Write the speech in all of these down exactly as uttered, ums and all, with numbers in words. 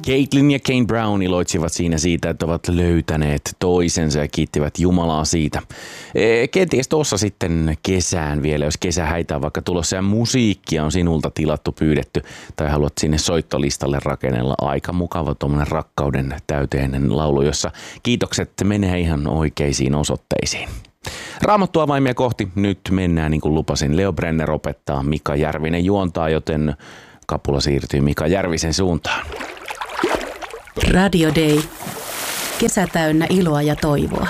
Caitlin ja Kane Brown iloitsivat siinä siitä, että ovat löytäneet toisensa ja kiittivät Jumalaa siitä. E, kenties tuossa sitten kesään vielä, jos kesä häitä on vaikka tulossa ja musiikkia on sinulta tilattu, pyydetty tai haluat sinne soittolistalle rakennella. Aika mukava tuommoinen rakkauden täyteinen laulu, jossa kiitokset menee ihan oikeisiin osoitteisiin. Raamattuavaimia kohti nyt mennään, niin kuin lupasin. Leo Brenner opettaa, Mika Järvinen juontaa, joten kapula siirtyy Mika Järvisen suuntaan. Radio Day. Kesä täynnä iloa ja toivoa.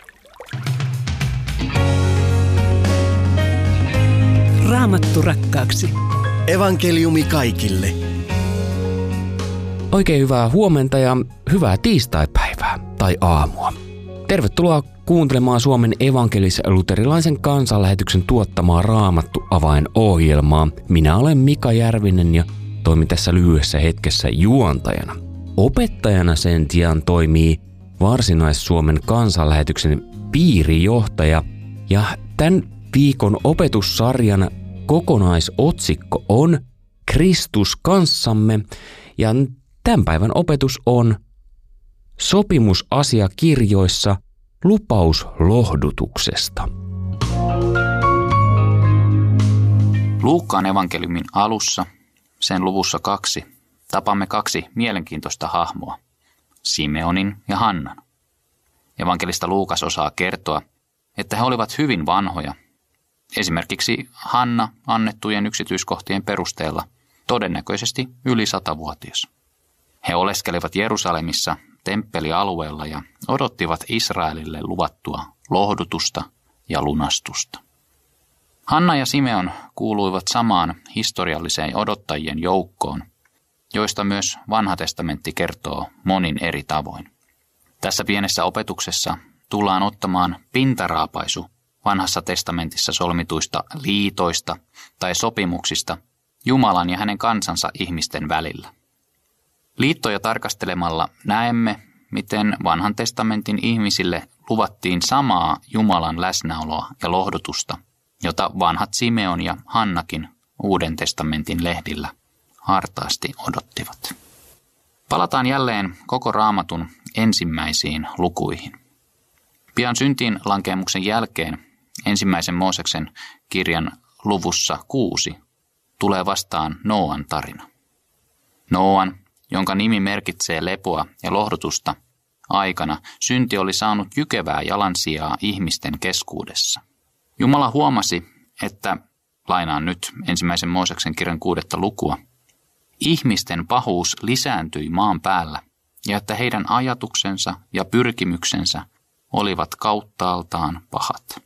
Raamattu rakkaaksi. Evankeliumi kaikille. Oikein hyvää huomenta ja hyvää tiistaipäivää tai aamua. Tervetuloa kuuntelemaan Suomen evankelis-luterilaisen kansanlähetyksen tuottamaa Raamattu-avain-ohjelmaa. Minä olen Mika Järvinen ja toimin tässä lyhyessä hetkessä juontajana. Opettajana sen sijaan toimii Varsinais-Suomen kansanlähetyksen piirijohtaja ja tämän viikon opetussarjan kokonaisotsikko on Kristus kanssamme ja tämän päivän opetus on sopimusasiakirjoissa lupaus lohdutuksesta. Luukkaan evankeliumin alussa, sen luvussa kaksi, tapamme kaksi mielenkiintoista hahmoa, Simeonin ja Hannan. Evankelista Luukas osaa kertoa, että he olivat hyvin vanhoja. Esimerkiksi Hanna annettujen yksityiskohtien perusteella todennäköisesti yli satavuotias. He oleskelivat Jerusalemissa temppelialueella ja odottivat Israelille luvattua lohdutusta ja lunastusta. Hanna ja Simeon kuuluivat samaan historialliseen odottajien joukkoon, joista myös Vanha testamentti kertoo monin eri tavoin. Tässä pienessä opetuksessa tullaan ottamaan pintaraapaisu Vanhassa testamentissa solmituista liitoista tai sopimuksista Jumalan ja hänen kansansa ihmisten välillä. Liittoja tarkastelemalla näemme, miten Vanhan testamentin ihmisille luvattiin samaa Jumalan läsnäoloa ja lohdutusta, jota vanhat Simeon ja Hannakin Uuden testamentin lehdillä hartaasti odottivat. Palataan jälleen koko Raamatun ensimmäisiin lukuihin. Pian syntiin lankeemuksen jälkeen ensimmäisen Mooseksen kirjan luvussa kuusi tulee vastaan Nooan tarina. Nooan, jonka nimi merkitsee lepoa ja lohdutusta, aikana synti oli saanut jykevää jalansijaa ihmisten keskuudessa. Jumala huomasi, että, lainaan nyt ensimmäisen Mooseksen kirjan kuudetta lukua, ihmisten pahuus lisääntyi maan päällä ja että heidän ajatuksensa ja pyrkimyksensä olivat kauttaaltaan pahat.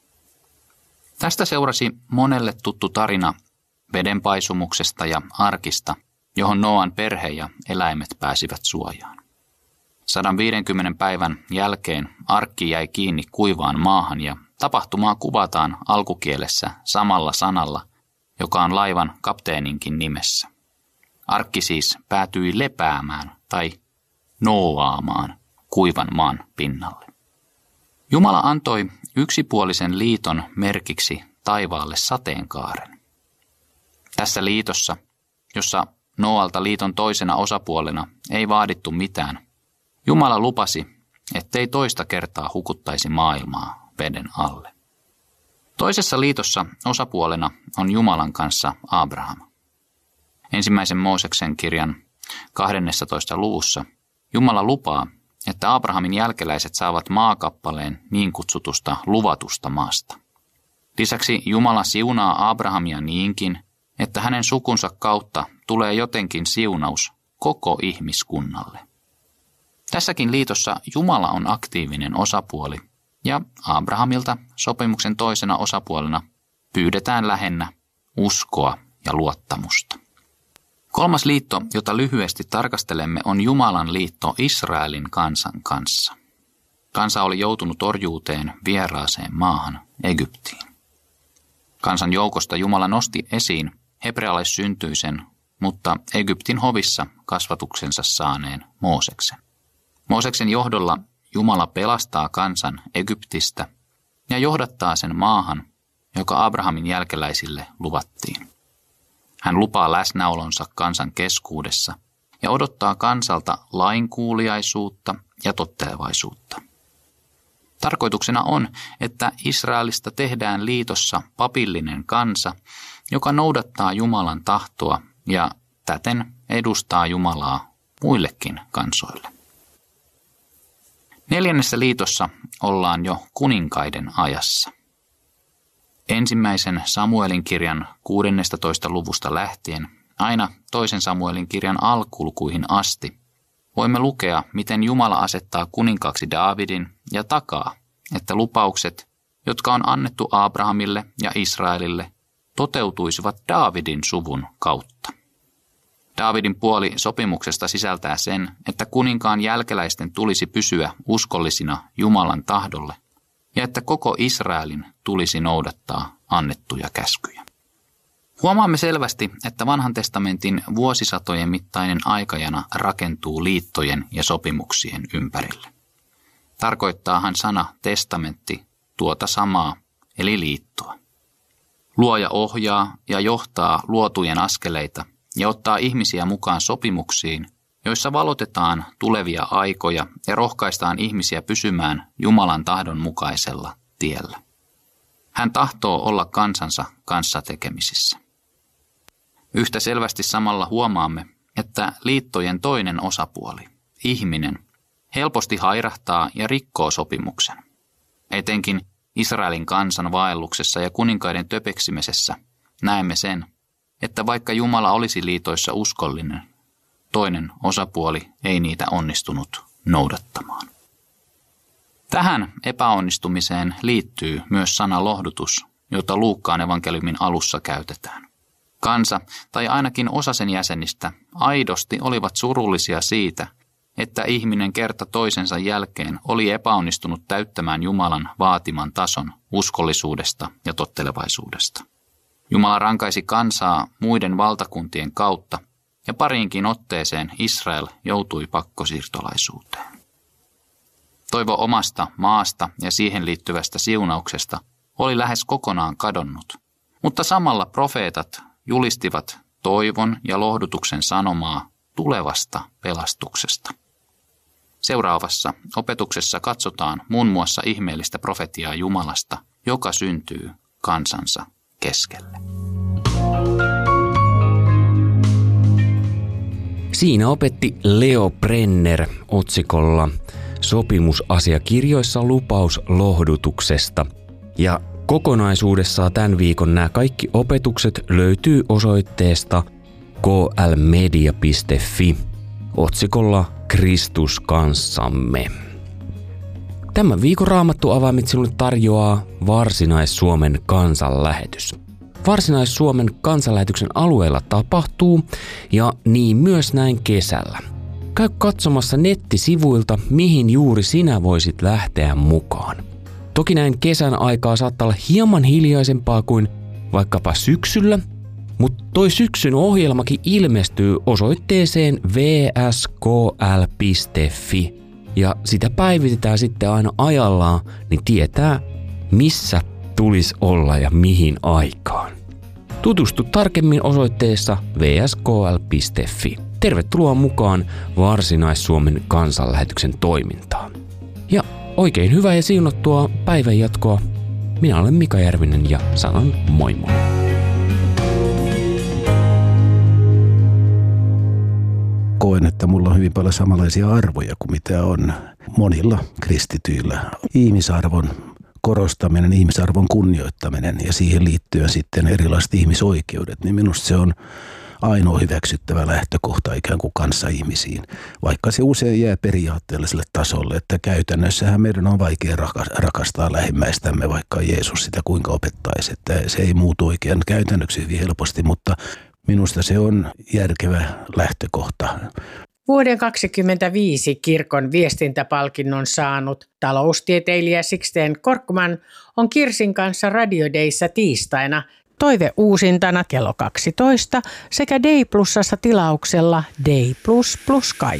Tästä seurasi monelle tuttu tarina vedenpaisumuksesta ja arkista, johon Nooan perhe ja eläimet pääsivät suojaan. sata viisikymmentä päivän jälkeen arkki jäi kiinni kuivaan maahan ja tapahtumaa kuvataan alkukielessä samalla sanalla, joka on laivan kapteeninkin nimessä. Arkki siis päätyi lepäämään tai nooaamaan kuivan maan pinnalle. Jumala antoi yksipuolisen liiton merkiksi taivaalle sateenkaaren. Tässä liitossa, jossa Nooalta liiton toisena osapuolena ei vaadittu mitään, Jumala lupasi, ettei toista kertaa hukuttaisi maailmaa veden alle. Toisessa liitossa osapuolena on Jumalan kanssa Abraham. Ensimmäisen Mooseksen kirjan kahdennessatoista luvussa Jumala lupaa, että Abrahamin jälkeläiset saavat maakappaleen niin kutsutusta luvatusta maasta. Lisäksi Jumala siunaa Abrahamia niinkin, että hänen sukunsa kautta tulee jotenkin siunaus koko ihmiskunnalle. Tässäkin liitossa Jumala on aktiivinen osapuoli ja Abrahamilta sopimuksen toisena osapuolena pyydetään lähinnä uskoa ja luottamusta. Kolmas liitto, jota lyhyesti tarkastelemme, on Jumalan liitto Israelin kansan kanssa. Kansa oli joutunut orjuuteen vieraaseen maahan, Egyptiin. Kansan joukosta Jumala nosti esiin hebrealaissyntyisen, mutta Egyptin hovissa kasvatuksensa saaneen Mooseksen. Mooseksen johdolla Jumala pelastaa kansan Egyptistä ja johdattaa sen maahan, joka Abrahamin jälkeläisille luvattiin. Hän lupaa läsnäolonsa kansan keskuudessa ja odottaa kansalta lainkuuliaisuutta ja tottelevaisuutta. Tarkoituksena on, että Israelista tehdään liitossa papillinen kansa, joka noudattaa Jumalan tahtoa ja täten edustaa Jumalaa muillekin kansoille. Neljännessä liitossa ollaan jo kuninkaiden ajassa. Ensimmäisen Samuelin kirjan kuudennestatoista luvusta lähtien aina toisen Samuelin kirjan alkulukuihin asti voimme lukea, miten Jumala asettaa kuninkaaksi Daavidin ja takaa, että lupaukset, jotka on annettu Abrahamille ja Israelille, toteutuisivat Daavidin suvun kautta. Daavidin puoli sopimuksesta sisältää sen, että kuninkaan jälkeläisten tulisi pysyä uskollisina Jumalan tahdolle ja että koko Israelin tulisi noudattaa annettuja käskyjä. Huomaamme selvästi, että vanhan testamentin vuosisatojen mittainen aikajana rakentuu liittojen ja sopimuksien ympärille. Tarkoittaahan sana testamentti tuota samaa, eli liittoa. Luoja ohjaa ja johtaa luotujen askeleita ja ottaa ihmisiä mukaan sopimuksiin, joissa valotetaan tulevia aikoja ja rohkaistaan ihmisiä pysymään Jumalan tahdon mukaisella tiellä. Hän tahtoo olla kansansa kanssa tekemisissä. Yhtä selvästi samalla huomaamme, että liittojen toinen osapuoli, ihminen, helposti hairahtaa ja rikkoo sopimuksen. Etenkin Israelin kansan vaelluksessa ja kuninkaiden töpeksimisessä näemme sen, että vaikka Jumala olisi liitoissa uskollinen, toinen osapuoli ei niitä onnistunut noudattamaan. Tähän epäonnistumiseen liittyy myös sana lohdutus, jota Luukkaan evankeliumin alussa käytetään. Kansa, tai ainakin osa sen jäsenistä, aidosti olivat surullisia siitä, että ihminen kerta toisensa jälkeen oli epäonnistunut täyttämään Jumalan vaatiman tason uskollisuudesta ja tottelevaisuudesta. Jumala rankaisi kansaa muiden valtakuntien kautta, ja pariinkin otteeseen Israel joutui pakkosiirtolaisuuteen. Toivo omasta maasta ja siihen liittyvästä siunauksesta oli lähes kokonaan kadonnut, mutta samalla profeetat julistivat toivon ja lohdutuksen sanomaa tulevasta pelastuksesta. Seuraavassa opetuksessa katsotaan muun muassa ihmeellistä profetiaa Jumalasta, joka syntyy kansansa keskelle. Siinä opetti Leo Brenner otsikolla Sopimusasiakirjoissa lupaus lohdutuksesta. Ja kokonaisuudessaan tämän viikon nämä kaikki opetukset löytyy osoitteesta k l media piste f i otsikolla Kristus kanssamme. Tämän viikon Raamattu avaimit sinulle tarjoaa Varsinais-Suomen kansanlähetys. Varsinais-Suomen kansanlähetyksen alueella tapahtuu ja niin myös näin kesällä. Käy katsomassa nettisivuilta, mihin juuri sinä voisit lähteä mukaan. Toki näin kesän aikaa saattaa olla hieman hiljaisempaa kuin vaikkapa syksyllä, mutta toi syksyn ohjelmakin ilmestyy osoitteeseen w s k l piste f i ja sitä päivitetään sitten aina ajallaan, niin tietää missä tulisi olla ja mihin aikaan. Tutustu tarkemmin osoitteessa w s k l piste f i. Tervetuloa mukaan Varsinais-Suomen kansanlähetyksen toimintaan. Ja oikein hyvää ja siunattua päivän jatkoa. Minä olen Mika Järvinen ja sanon moi moi. Koen, että mulla on hyvin paljon samanlaisia arvoja kuin mitä on monilla kristityillä. Ihmisarvon korostaminen, ihmisarvon kunnioittaminen ja siihen liittyen sitten erilaiset ihmisoikeudet, niin minusta se on ainoa hyväksyttävä lähtökohta ikään kuin kanssaihmisiin, vaikka se usein jää periaatteelliselle tasolle, että käytännössähän meidän on vaikea rakastaa lähimmäistämme, vaikka Jeesus sitä kuinka opettaisi, että se ei muutu oikein käytännöksi hyvin helposti, mutta minusta se on järkevä lähtökohta. Vuoden kaksikymmentäviisi kirkon viestintäpalkinnon saanut taloustieteilijä Sixten Korkman on Kirsin kanssa Radio Dayssä tiistaina toive uusintana kello kaksitoista sekä Day Plusassa tilauksella Day Plus Plus Kaikki.